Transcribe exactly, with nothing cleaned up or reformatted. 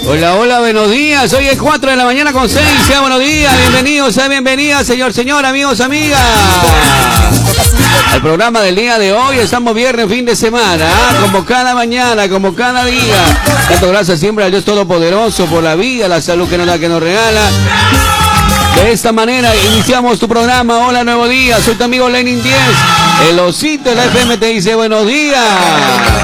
Hola, hola, buenos días. Hoy es cuatro de la mañana con seis. Sea buenos días, bienvenidos, sea bienvenida, señor, señor, amigos, amigas. El programa del día de hoy, estamos viernes, fin de semana, ¿eh? Como cada mañana, como cada día. Tanto gracias siempre al Dios Todopoderoso por la vida, la salud que nos da, que nos regala. De esta manera iniciamos tu programa. Hola, nuevo día. Soy tu amigo Lenin diez. El osito de la F M te dice buenos días.